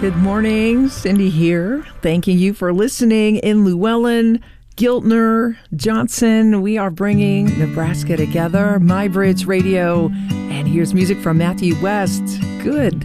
Good morning, Cindy here. Thanking you for listening in Llewellyn, Giltner, Johnson. We are bringing Nebraska together, My Bridge Radio. And here's music from Matthew West. Good.